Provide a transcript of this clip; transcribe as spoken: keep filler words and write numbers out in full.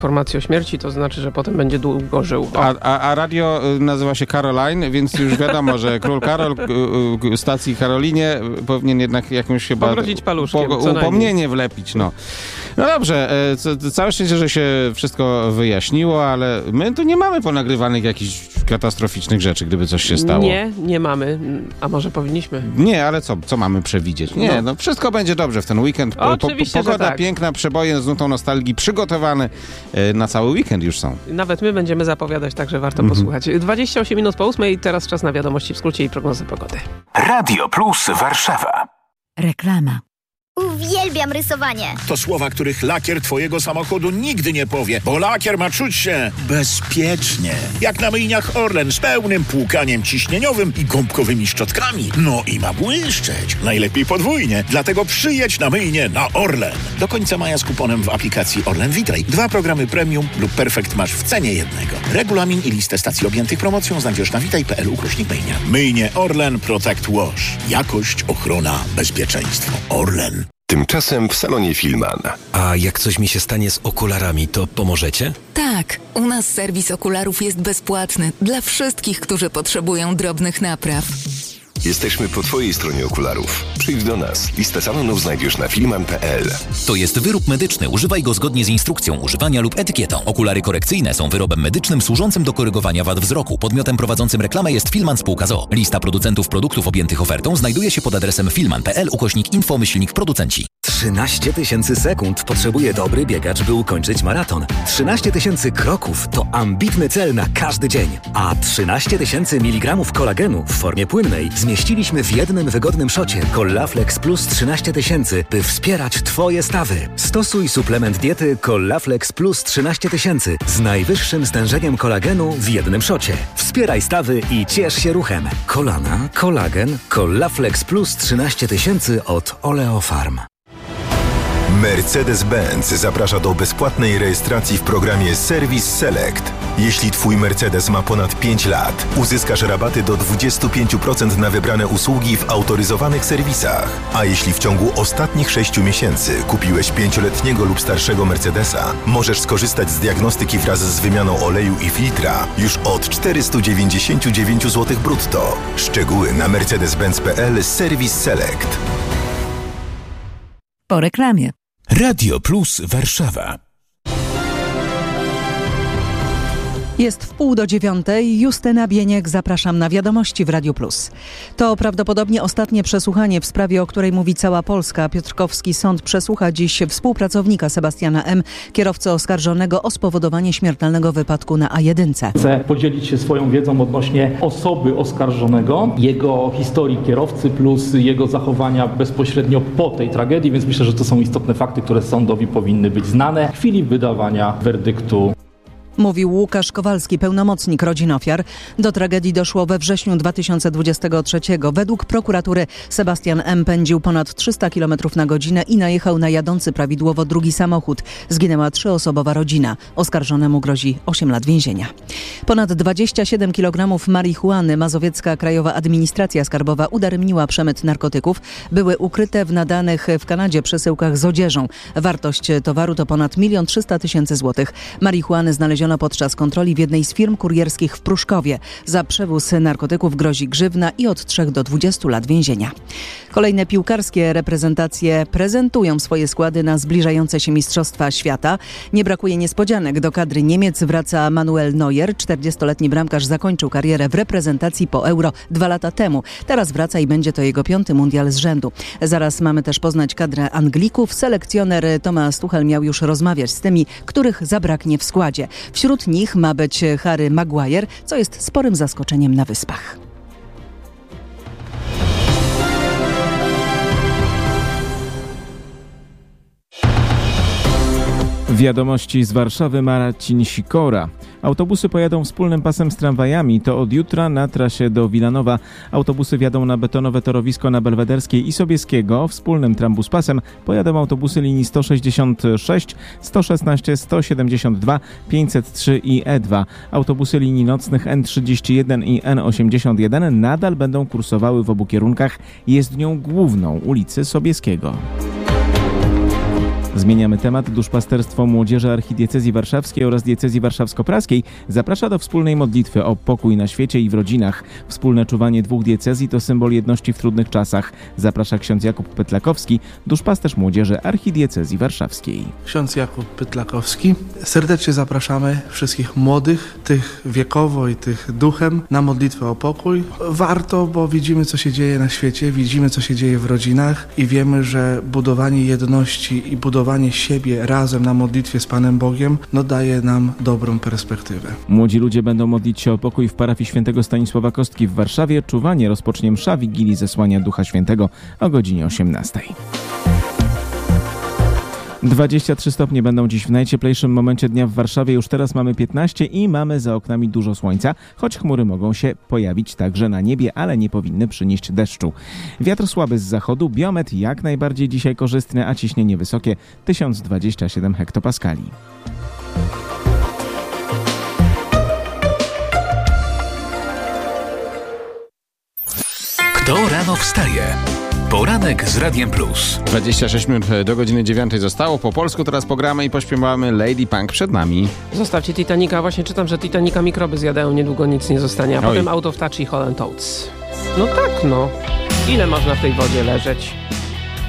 informacji o śmierci, to znaczy, że potem będzie długo żył. A, a, a radio nazywa się Caroline, więc już wiadomo, że król Karol stacji Karolinie powinien jednak jakąś chyba pogrodzić paluszkiem, po, upomnienie wlepić. No. no dobrze, całe szczęście, że się wszystko wyjaśniło, ale my tu nie mamy ponagrywanych jakichś katastroficznych rzeczy, gdyby coś się stało. Nie, nie mamy, a może powinniśmy. Nie, ale co, co mamy przewidzieć? Nie, no. no wszystko będzie dobrze w ten weekend. Po, Oczywiście, po, pogoda że tak. piękna, przeboje z nutą nostalgii przygotowane na cały weekend już są. Nawet my będziemy zapowiadać, także warto Mhm. posłuchać. dwadzieścia osiem minut po ósmej, teraz czas na wiadomości w skrócie i prognozę pogody. Radio Plus Warszawa. Reklama. Uwielbiam rysowanie. To słowa, których lakier twojego samochodu nigdy nie powie, bo lakier ma czuć się bezpiecznie. Jak na myjniach Orlen z pełnym płukaniem ciśnieniowym i gąbkowymi szczotkami. No i ma błyszczeć. Najlepiej podwójnie. Dlatego przyjedź na myjnię na Orlen. Do końca maja z kuponem w aplikacji Orlen Witaj. Dwa programy premium lub perfekt masz w cenie jednego. Regulamin i listę stacji objętych promocją znajdziesz na witaj kropka p l ukośnik myjnia. Myjnie Orlen Protect Wash. Jakość, ochrona, bezpieczeństwo. Orlen. Tymczasem w salonie Filman. A jak coś mi się stanie z okularami, to pomożecie? Tak, u nas serwis okularów jest bezpłatny dla wszystkich, którzy potrzebują drobnych napraw. Jesteśmy po twojej stronie okularów. Przyjdź do nas. Listę salonów znajdziesz na filman kropka p l. To jest wyrób medyczny. Używaj go zgodnie z instrukcją używania lub etykietą. Okulary korekcyjne są wyrobem medycznym służącym do korygowania wad wzroku. Podmiotem prowadzącym reklamę jest Filman Spółka z o o. Lista producentów produktów objętych ofertą znajduje się pod adresem filman kropka p l ukośnik info myślnik producenci. trzynaście tysięcy sekund potrzebuje dobry biegacz, by ukończyć maraton. trzynaście tysięcy kroków to ambitny cel na każdy dzień. A trzynaście tysięcy miligramów kolagenu w formie płynnej zmieściliśmy w jednym wygodnym szocie Collaflex Plus trzynaście tysięcy, by wspierać twoje stawy. Stosuj suplement diety Collaflex Plus trzynaście tysięcy z najwyższym stężeniem kolagenu w jednym szocie. Wspieraj stawy i ciesz się ruchem. Kolana, kolagen, Collaflex Plus trzynaście tysięcy od Oleofarm. Mercedes-Benz zaprasza do bezpłatnej rejestracji w programie Service Select. Jeśli twój Mercedes ma ponad pięć lat, uzyskasz rabaty do dwadzieścia pięć procent na wybrane usługi w autoryzowanych serwisach. A jeśli w ciągu ostatnich sześciu miesięcy kupiłeś pięcioletniego lub starszego Mercedesa, możesz skorzystać z diagnostyki wraz z wymianą oleju i filtra już od czterysta dziewięćdziesiąt dziewięć złotych brutto. Szczegóły na mercedes benz kropka p l Service Select. Po reklamie. Radio Plus Warszawa. Jest w pół do dziewiątej. Justyna Bieniek, zapraszam na wiadomości w Radiu Plus. To prawdopodobnie ostatnie przesłuchanie w sprawie, o której mówi cała Polska. Piotrkowski Sąd przesłucha dziś współpracownika Sebastiana M., kierowcę oskarżonego o spowodowanie śmiertelnego wypadku na A jeden. Chcę podzielić się swoją wiedzą odnośnie osoby oskarżonego, jego historii kierowcy plus jego zachowania bezpośrednio po tej tragedii, więc myślę, że to są istotne fakty, które sądowi powinny być znane w chwili wydawania werdyktu. Mówił Łukasz Kowalski, pełnomocnik rodzin ofiar. Do tragedii doszło we wrześniu dwa tysiące dwudziestego trzeciego. Według prokuratury Sebastian M. pędził ponad trzysta kilometrów na godzinę i najechał na jadący prawidłowo drugi samochód. Zginęła trzyosobowa rodzina. Oskarżonemu grozi osiem lat więzienia. Ponad dwadzieścia siedem kilogramów marihuany Mazowiecka Krajowa Administracja Skarbowa udaremniła przemyt narkotyków. Były ukryte w nadanych w Kanadzie przesyłkach z odzieżą. Wartość towaru to ponad milion trzysta tysięcy złotych. Marihuany znaleziono podczas kontroli w jednej z firm kurierskich w Pruszkowie. Za przewóz narkotyków grozi grzywna i od trzech do dwudziestu lat więzienia. Kolejne piłkarskie reprezentacje prezentują swoje składy na zbliżające się Mistrzostwa Świata. Nie brakuje niespodzianek. Do kadry Niemiec wraca Manuel Neuer. czterdziestoletni bramkarz zakończył karierę w reprezentacji po Euro dwa lata temu. Teraz wraca i będzie to jego piąty mundial z rzędu. Zaraz mamy też poznać kadrę Anglików. Selekcjoner Thomas Tuchel miał już rozmawiać z tymi, których zabraknie w składzie. Wśród nich ma być Harry Maguire, co jest sporym zaskoczeniem na Wyspach. Wiadomości z Warszawy, Marcin Sikora. Autobusy pojadą wspólnym pasem z tramwajami. To od jutra na trasie do Wilanowa. Autobusy wjadą na betonowe torowisko na Belwederskiej i Sobieskiego. Wspólnym trambus pasem pojadą autobusy linii sto sześćdziesiąt sześć, sto szesnaście, sto siedemdziesiąt dwa, pięćset trzy i E dwa. Autobusy linii nocnych N trzydzieści jeden i N osiemdziesiąt jeden nadal będą kursowały w obu kierunkach jezdnią główną ulicy Sobieskiego. Zmieniamy temat. Duszpasterstwo Młodzieży Archidiecezji Warszawskiej oraz Diecezji Warszawsko-Praskiej zaprasza do wspólnej modlitwy o pokój na świecie i w rodzinach. Wspólne czuwanie dwóch diecezji to symbol jedności w trudnych czasach. Zaprasza ksiądz Jakub Pytlakowski, duszpasterz Młodzieży Archidiecezji Warszawskiej. Ksiądz Jakub Pytlakowski. Serdecznie zapraszamy wszystkich młodych, tych wiekowo i tych duchem, na modlitwę o pokój. Warto, bo widzimy, co się dzieje na świecie, widzimy, co się dzieje w rodzinach i wiemy, że budowanie jedności i budowanie siebie razem na modlitwie z Panem Bogiem no daje nam dobrą perspektywę. Młodzi ludzie będą modlić się o pokój w parafii świętego Stanisława Kostki w Warszawie. Czuwanie rozpocznie msza Wigilii Zesłania Ducha Świętego o godzinie osiemnastej. dwadzieścia trzy stopnie będą dziś w najcieplejszym momencie dnia w Warszawie. Już teraz mamy piętnaście i mamy za oknami dużo słońca, choć chmury mogą się pojawić także na niebie, ale nie powinny przynieść deszczu. Wiatr słaby z zachodu, biometr jak najbardziej dzisiaj korzystny, a ciśnienie wysokie tysiąc dwadzieścia siedem hektopaskali. Kto rano wstaje? Poranek z Radiem Plus. dwadzieścia sześć minut do godziny dziewiątej zostało. Po polsku teraz pogramy i pośpiewamy Lady Punk przed nami. Zostawcie Titanica. Właśnie czytam, że Titanica mikroby zjadają, niedługo nic nie zostanie. A Oj. potem Out of Touch i Holland Oates. No tak, no. Ile można w tej wodzie leżeć?